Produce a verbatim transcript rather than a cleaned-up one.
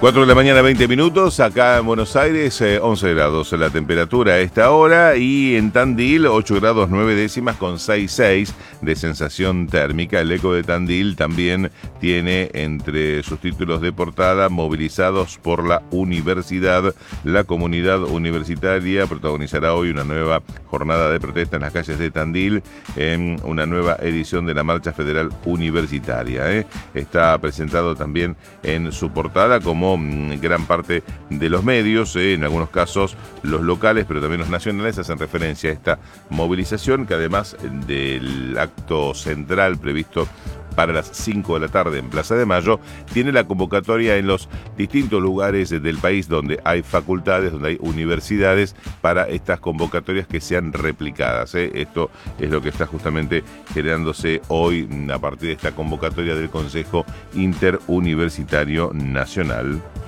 cuatro de la mañana, veinte minutos, acá en Buenos Aires, eh, once grados la temperatura a esta hora, y en Tandil, ocho grados nueve décimas con seis punto seis de sensación térmica. El Eco de Tandil también tiene entre sus títulos de portada: movilizados por la universidad. La comunidad universitaria protagonizará hoy una nueva jornada de protesta en las calles de Tandil, en una nueva edición de la Marcha Federal Universitaria. ¿eh? Está presentado también en su portada, como gran parte de los medios, eh, en algunos casos los locales, pero también los nacionales, hacen referencia a esta movilización, que además del acto central previsto para las cinco de la tarde en Plaza de Mayo, tiene la convocatoria en los distintos lugares del país donde hay facultades, donde hay universidades, para estas convocatorias que sean replicadas. ¿eh? Esto es lo que está justamente generándose hoy a partir de esta convocatoria del Consejo Interuniversitario Nacional.